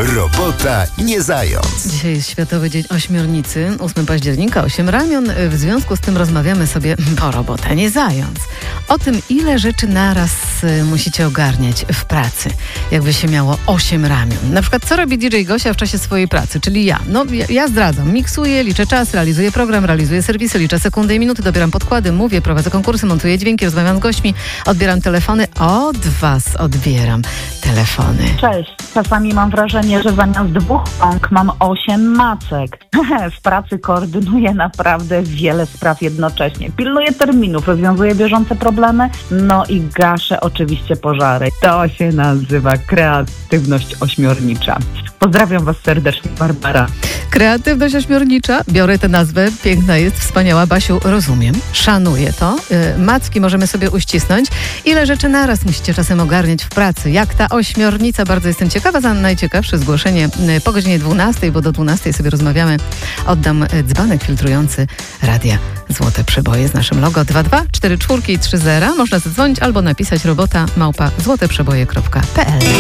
Robota nie zając. Dzisiaj jest Światowy Dzień Ośmiornicy, 8 października, 8 ramion. W związku z tym rozmawiamy sobie o robota nie zając. O tym, ile rzeczy naraz musicie ogarniać w pracy. Jakby się miało 8 ramion. Na przykład, co robi DJ Gosia w czasie swojej pracy, czyli ja. Ja zdradzam. Miksuję, liczę czas, realizuję program, realizuję serwisy, liczę sekundy i minuty, dobieram podkłady, mówię, prowadzę konkursy, montuję dźwięki, rozmawiam z gośćmi, odbieram telefony. Od was odbieram telefony. Cześć. Czasami mam wrażenie, że zamiast 2 rąk mam 8 macek. W pracy koordynuję naprawdę wiele spraw jednocześnie. Pilnuję terminów, rozwiązuję bieżące problemy, no i gaszę oczywiście pożary. To się nazywa kreatywność ośmiornicza. Pozdrawiam was serdecznie, Barbara. Kreatywność ośmiornicza. Biorę tę nazwę. Piękna jest, wspaniała. Basiu, rozumiem. Szanuję to. Macki możemy sobie uścisnąć. Ile rzeczy naraz musicie czasem ogarniać w pracy? Jak ta ośmiornica? Bardzo jestem ciekawa. Za najciekawsze zgłoszenie po godzinie 12, bo do 12 sobie rozmawiamy. Oddam dzbanek filtrujący Radia Złote Przeboje z naszym logo 22 44 30. Można zadzwonić albo napisać robota@złoteprzeboje.pl.